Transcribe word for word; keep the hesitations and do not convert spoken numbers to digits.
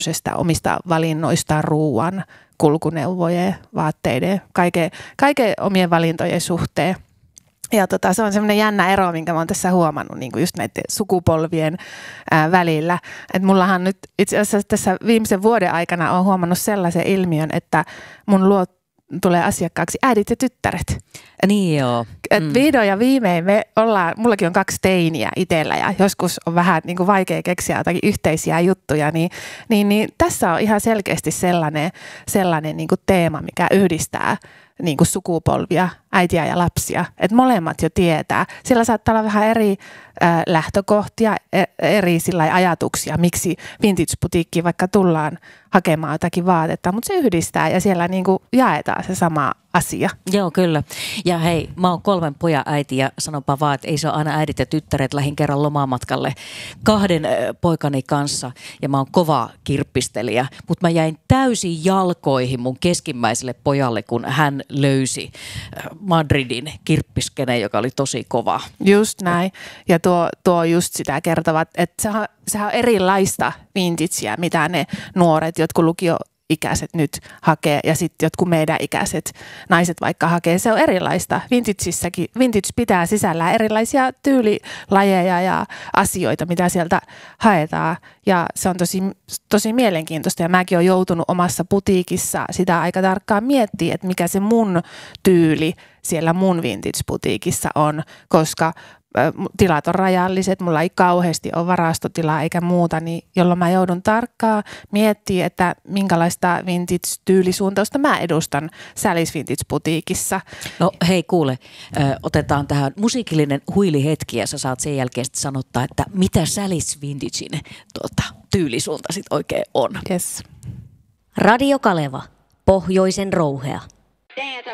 omista valinnoistaan, ruuan, kulkuneuvojen, vaatteiden, kaiken, kaiken omien valintojen suhteen. Ja tota, se on semmoinen jännä ero, minkä mä oon tässä huomannut niin kuin just näiden sukupolvien ää, välillä. Et mullahan nyt itse asiassa tässä viimeisen vuoden aikana on huomannut sellaisen ilmiön, että mun luo tulee asiakkaaksi äidit ja tyttäret. Niin joo. Et Mm. vihdoin ja viimein me ollaan, mullakin on kaksi teiniä itsellä ja joskus on vähän niin kuin vaikea keksiä jotakin yhteisiä juttuja, niin, niin, niin tässä on ihan selkeästi sellainen, sellainen niin kuin teema, mikä yhdistää niin kuin sukupolvia, äitiä ja lapsia, että molemmat jo tietää. Siellä saattaa olla vähän eri äh, lähtökohtia, eri sillai ajatuksia, miksi vintage-putiikkiin vaikka tullaan hakemaan jotakin vaatetta, mutta se yhdistää ja siellä niin kuin jaetaan se sama asia. Joo, kyllä. Ja hei, mä oon kolmen pojan äiti ja sanonpa vaan, että ei se ole aina äidit ja tyttäret. Lähin kerran lomamatkalle kahden äh, poikani kanssa ja mä oon kova kirppistelijä, mutta mä jäin täysin jalkoihin mun keskimmäiselle pojalle, kun hän löysi äh, Madridin kirppiskene, joka oli tosi kova. Just näin. Ja tuo, tuo just sitä kertovat, että sehän, sehän on erilaista vintagea, mitä ne nuoret, jotkut lukioikäiset nyt hakee ja sitten jotkut meidän ikäiset naiset vaikka hakee. Se on erilaista. Vintageissäkin, vintage pitää sisällään erilaisia tyylilajeja ja asioita, mitä sieltä haetaan. Ja se on tosi, tosi mielenkiintoista ja mäkin olen joutunut omassa putiikissa sitä aika tarkkaan miettimään, että mikä se mun tyyli siellä mun vintage-putiikissa on, koska tilat on rajalliset, mulla ei kauheasti ole varastotilaa eikä muuta, niin jolloin mä joudun tarkkaan miettimään, että minkälaista vintage-tyylisuuntausta mä edustan Sally's Vintage-putiikissa. No hei kuule, ö, otetaan tähän musiikillinen huilihetki ja sä saat sen jälkeen sanottaa, että mitä Sally's Vintagein tuota, tyylisuunta sit oikein on. Yes. Radio Kaleva, pohjoisen rouhea.